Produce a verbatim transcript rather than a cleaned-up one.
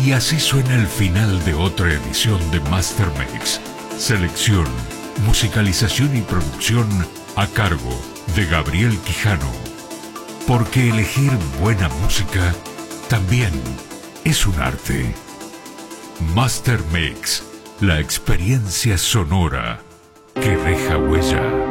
Y así suena el final de otra edición de Master Mix. Selección, musicalización y producción a cargo de Gabriel Quijano. Porque elegir buena música también es un arte. Master Mix, la experiencia sonora que deja huella.